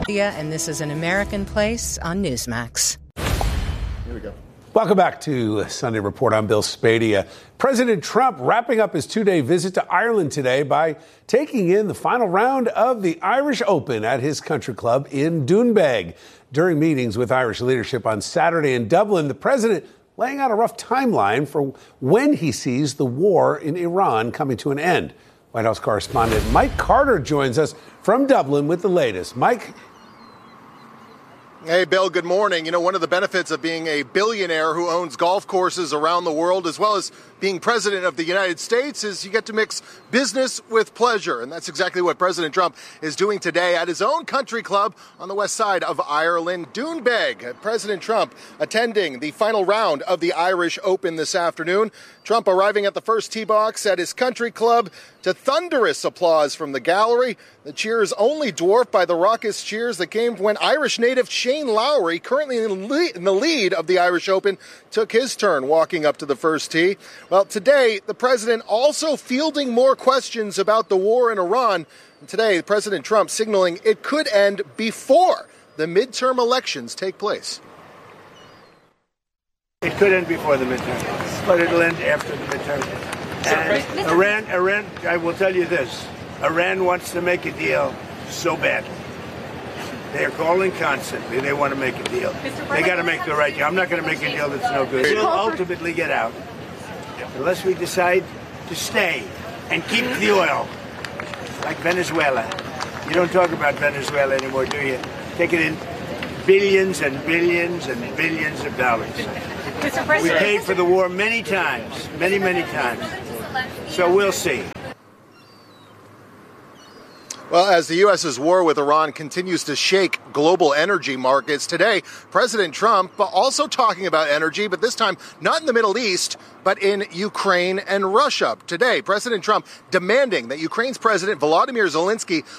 And this is An American Place on Newsmax. Here we go. Welcome back to Sunday Report. I'm Bill Spadea. President Trump wrapping up his two-day visit to Ireland today by taking in the final round of the Irish Open at his country club in Doonbeg. During meetings with Irish leadership on Saturday in Dublin, the president laying out a rough timeline for when he sees the war in Iran coming to an end. White House correspondent Mike Carter joins us from Dublin with the latest. Mike. Hey, Bill, good morning. You know, one of the benefits of being a billionaire who owns golf courses around the world, as well as being president of the United States, is you get to mix business with pleasure. And that's exactly what President Trump is doing today at his own country club on the west side of Ireland, Doonbeg. President Trump attending the final round of the Irish Open this afternoon. Trump arriving at the first tee box at his country club to thunderous applause from the gallery. The cheers only dwarfed by the raucous cheers that came when Irish native Shane Lowry, currently in the lead of the Irish Open, took his turn walking up to the first tee. Well, today, the president also fielding more questions about the war in Iran. And today, President Trump signaling it could end before the midterm elections take place. It could end before the midterm, but it'll end after the midterm. And Iran, I will tell you this, Iran wants to make a deal so badly. They're calling constantly. They want to make a deal. They got to make the right deal. I'm not going to make a deal that's no good. We'll ultimately get out unless we decide to stay and keep the oil, like Venezuela. You don't talk about Venezuela anymore, do you? Take it in billions and billions and billions of dollars. We paid for the war many times, many times. So we'll see. Well, as the U.S.'s war with Iran continues to shake global energy markets, today, President Trump also talking about energy, but this time not in the Middle East, but in Ukraine and Russia. Today, President Trump demanding that Ukraine's President Volodymyr Zelensky